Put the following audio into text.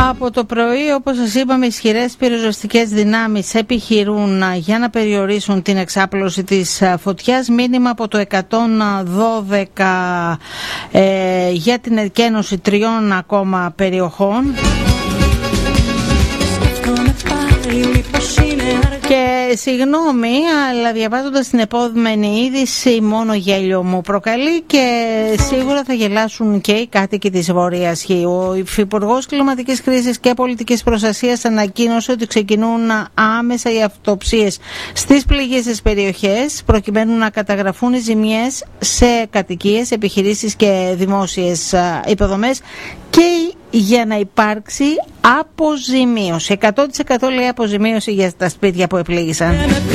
Από το πρωί, όπως σας είπαμε, ισχυρές πυροσβεστικές δυνάμεις επιχειρούν για να περιορίσουν την εξάπλωση της φωτιάς. Μήνυμα από το 112 για την εκένωση 3 ακόμα περιοχών. Και συγγνώμη, αλλά διαβάζοντας την επόμενη είδηση μόνο γέλιο μου προκαλεί και σίγουρα θα γελάσουν και οι κάτοικοι της Βόρειας Χ. Ο Υφυπουργός Κλιματικής Κρίσης και Πολιτικής Προστασίας ανακοίνωσε ότι ξεκινούν άμεσα οι αυτοψίες στις πληγήσεις περιοχές προκειμένου να καταγραφούν οι ζημιές σε κατοικίες, επιχειρήσεις και δημόσιες υποδομές και για να υπάρξει αποζημίωση. 100% λέει αποζημίωση για τα σπίτια που επλήγησαν.